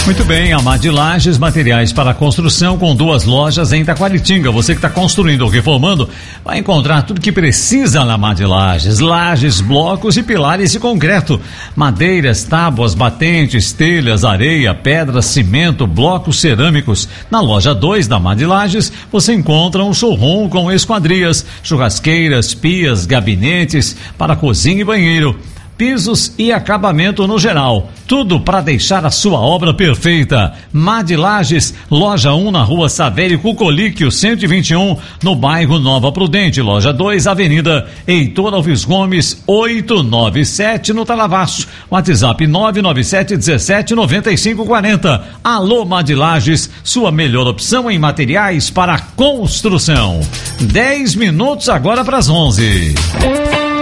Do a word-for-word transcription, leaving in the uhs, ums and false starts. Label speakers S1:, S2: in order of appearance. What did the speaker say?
S1: Muito bem, a Mad Lages, materiais para construção, com duas lojas em Taquaritinga. Você que está construindo ou reformando, vai encontrar tudo que precisa na Mad Lages. Lajes, blocos e pilares de concreto, madeiras, tábuas, batentes, telhas, areia, pedras, cimento, blocos cerâmicos. Na loja dois da Mad Lages, você encontra um showroom com esquadrias, churrasqueiras, pias, gabinetes para cozinha e banheiro, pisos e acabamento no geral. Tudo para deixar a sua obra perfeita. Mad Lages, loja um na rua Savério Cucolíquio, cento e vinte e um, no bairro Nova Prudente. Loja dois, Avenida Heitor Alves Gomes, oitocentos e noventa e sete, no Talavaço. WhatsApp nove nove sete um sete nove cinco quatro zero. Alô Mad Lages, sua melhor opção em materiais para construção. dez minutos agora para as onze.